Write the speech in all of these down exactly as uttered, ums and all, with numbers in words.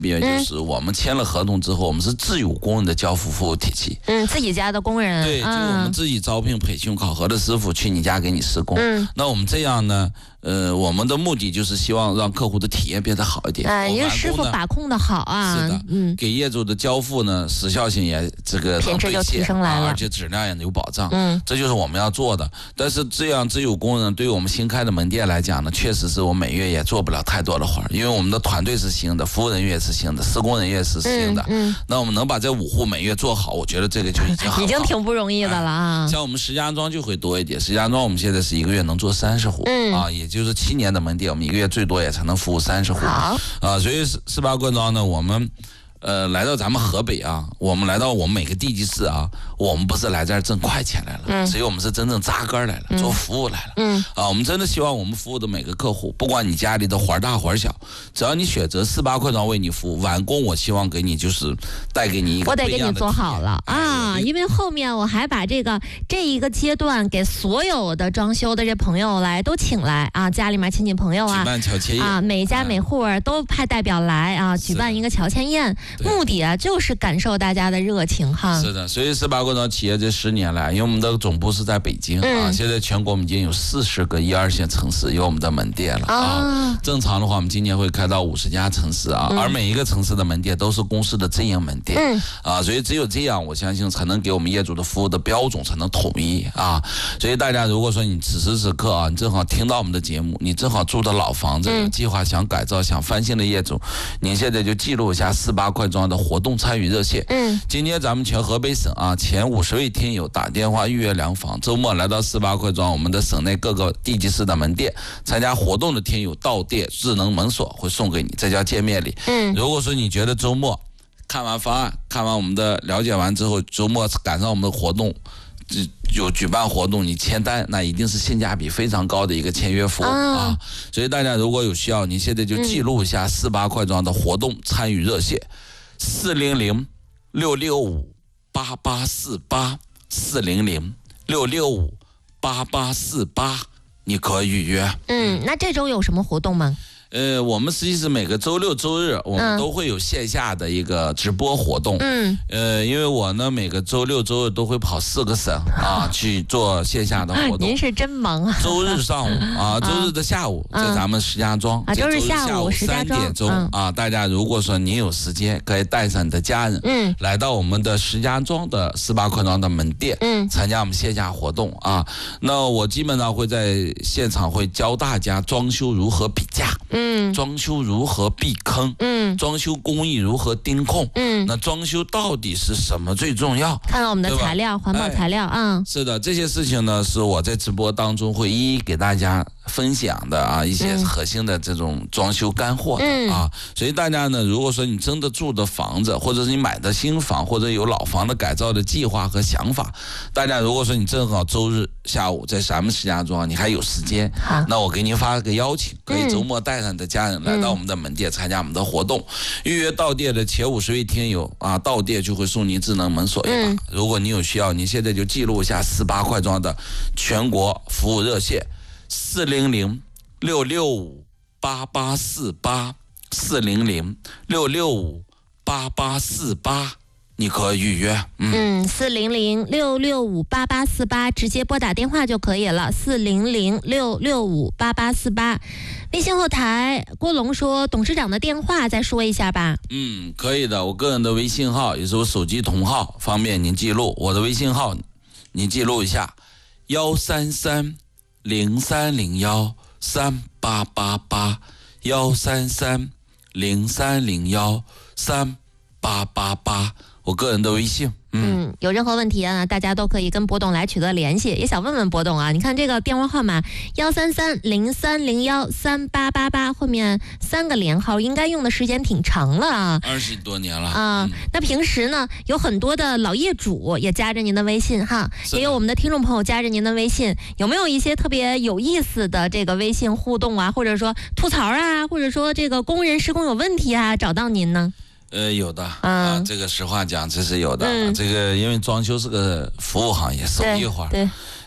别就是我们签了合同之后，我们是自有工人的交付服务体系。 嗯，自己家的工人。 对，就我们自己招聘、培训、考核的师傅去你家给你施工。嗯，那我们这样呢，呃，我们的目的就是希望让客户的体验变得好一点。 哎，因为师傅把控的好啊。 是的，嗯，给业主的交付呢，时效性也这个品质就提升来了， 而且质量也有保障。嗯，这就是我们要做的。但是这样自有工人对于我们新开的门店来讲呢，确实是我每月也做不了太多的活，因为我们的团队是新的，服务人员是新的，施工人员是新的。嗯，嗯那我们能把这五户每月做好，我觉得这个就已经很好， 已经挺不容易的了啊。 哎、像我们石家庄就会多一点，石家庄我们现在是一个月能做三十户，嗯啊，也就是七年的门店，我们一个月最多也才能服务三十户。 好啊，所以四八冠庄呢，我们。呃，来到咱们河北啊，我们来到我们每个地级市啊，我们不是来这儿挣快钱来了，嗯，所以我们是真正扎根来了，嗯、做服务来了，嗯，啊，我们真的希望我们服务的每个客户，不管你家里的活大活小，只要你选择四八冠庄为你服务，完工我希望给你就是带给你一个我得给你做好了啊，因为后面我还把这个这一个阶段给所有的装修的这朋友来都请来啊，家里面亲戚朋友啊， 举办乔迁宴啊，每家每户都派代表来啊，举办一个乔迁宴。目的啊，就是感受大家的热情哈。 是的，所以四八冠庄企业这十年来，因为我们的总部是在北京、嗯、啊，现在全国我们已经有四十个一二线城市有我们的门店了 啊, 啊。正常的话，我们今年会开到五十家城市啊、嗯，而每一个城市的门店都是公司的直营门店、嗯、啊，所以只有这样，我相信才能给我们业主的服务的标准才能统一啊。所以大家如果说你此时此刻啊，你正好听到我们的节目，你正好住的老房子，有计划想改造、想翻新的业主，您现在就记录一下四八冠庄的活动参与热线。嗯，今天咱们全河北省啊，前五十位听友打电话预约量房，周末来到四八冠庄我们的省内各个地级市的门店参加活动的听友到店智能门锁会送给你，这叫见面礼。嗯，如果说你觉得周末看完方案，看完我们的了解完之后，周末赶上我们的活动。有举办活动，你签单，那一定是性价比非常高的一个签约服务、哦、啊！所以大家如果有需要，你现在就记录一下四八冠庄的活动参与热线：四零零六六五八八四八四零零六六五八八四八，你可以预约。 嗯，那这周有什么活动吗？ 呃，我们实际是每个周六周日我们都会有线下的一个直播活动。嗯，呃，因为我呢每个周六周日都会跑四个省啊去做线下的活动。 您是真忙啊！ 周日上午啊，周日的下午在咱们石家庄。 啊，周日下午三点钟啊，大家如果说您有时间，可以带上你的家人，嗯，来到我们的石家庄的四八冠庄的门店，嗯，参加我们线下活动啊。那我基本上会在现场会教大家装修如何比价。嗯。嗯，装修如何避坑？嗯，装修工艺如何盯控？嗯，那装修到底是什么最重要？ 看到我们的材料，环保材料啊、嗯。 是的，这些事情呢，是我在直播当中会一一给大家分享的啊，一些核心的这种装修干货的、嗯、啊。所以大家呢，如果说你真的住的房子，或者是你买的新房，或者有老房的改造的计划和想法，大家如果说你正好周日下午在咱们石家庄，你还有时间，那我给您发个邀请，可以周末带上你的家人来到我们的门店参加我们的活动。预约到店的前五十位听友啊，到店就会送您智能门锁一把、嗯。如果你有需要，你现在就记录一下四八冠庄的全国服务热线：四零零六六五八八四八四零零六六五八八四八。你可以预约， 嗯，四零零六六五八八四八，直接拨打电话就可以了。四零零六六五八八四八，微信后台郭龙说董事长的电话再说一下吧。 嗯，可以的，我个人的微信号也是我手机同号，方便您记录。我的微信号您记录一下：幺三三零三零幺三八八八，幺三三零三零幺三八八八。我个人的微信。 嗯, 嗯，有任何问题啊，大家都可以跟博董来取得联系。也想问问博董啊，你看这个电话号码幺三三零三零幺三八八八，后面三个连号，应该用的时间挺长了啊， 二十多年了啊、嗯。那平时呢，有很多的老业主也加着您的微信哈，也有我们的听众朋友加着您的微信，有没有一些特别有意思的这个微信互动啊，或者说吐槽啊，或者说这个工人施工有问题啊，找到您呢？ 呃，有的、嗯、啊，这个实话讲，这是有的、嗯。这个因为装修是个服务行业，手艺活， 对，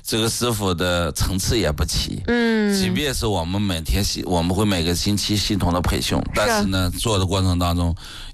这个师傅的层次也不齐。嗯，即便是我们每天系，我们会每个星期系统的培训，但是呢，做的过程当中。